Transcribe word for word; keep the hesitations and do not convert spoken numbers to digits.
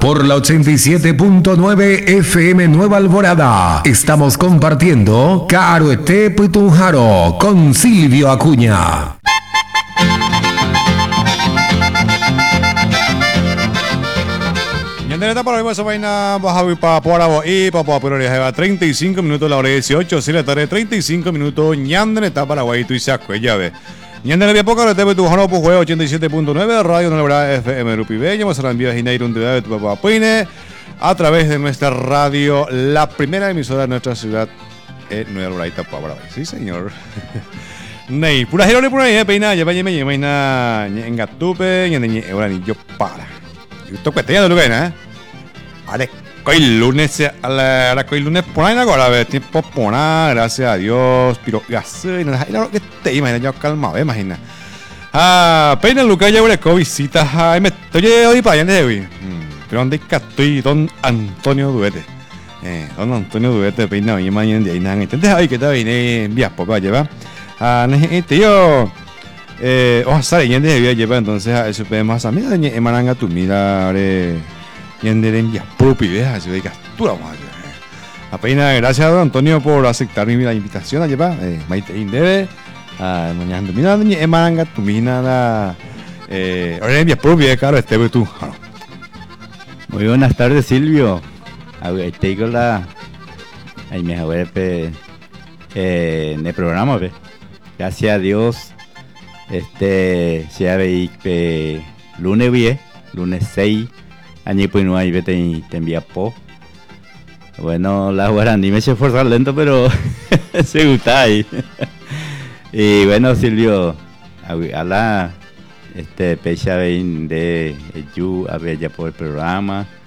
por la ochenta y siete punto nueve F M Nueva Alborada. Estamos compartiendo Caroete Putunjaro con Silvio Acuña. Ñandereta para esa vaina baja para por y para por lleva treinta y cinco minutos la hora dieciocho, si la tarde treinta y cinco minutos Ñandereta Paraguay tu saco ya ve. Ñandereta poca de tu jano pues juego ochenta y siete punto nueve Radio Nueva F M Rupibeño, vamos a enviar Gineiro un de tu papá Puine a través de nuestra radio, la primera emisora de nuestra ciudad es Nueva Alborada Paraguay. Sí, señor. Nei, pura girone pura ahí, peina, ya vaya me peina en Gatupe, en ahora ni yo para. Esto cuesta ya no lo ven, ¿eh? Ahora hoy lunes, ahora hoy lunes por ahí ahora ve tiempo por ahí, gracias a Dios, pero ya sé, no lo que te imaginas yo calmado, imagina. Ah, peina Lucas ya huele con visitas, ay me estoy hoy para allá de hoy. Pero donde estoy don Antonio Duete. Eh, don Antonio Duete peina hoy mañana de ahí nada. Entonces ay que te viene vías papá lleva. Ah, este yo Eh, oh, sale yende debía llevar entonces a eso podemos a mí dañe emananga tu mira re yende de envía propio vieja se ve que tú la madre apenas gracias a don Antonio por aceptar mi la invitación a llevar eh, maite indebe a mañana tu mira dañe emananga tu mira la eh ahora envía propio claro este ve tú muy buenas tardes Silvio ahí te digo la ahí me hago pe eh en el programa ve gracias a Dios. Este se ha veído lunes bien, lunes seis, año pues no hay vete te envía po. Bueno, la guaraní me se esforzar lento, pero se gusta ahí. Y bueno, Silvio, a la este pecha de you a ver ya por el programa.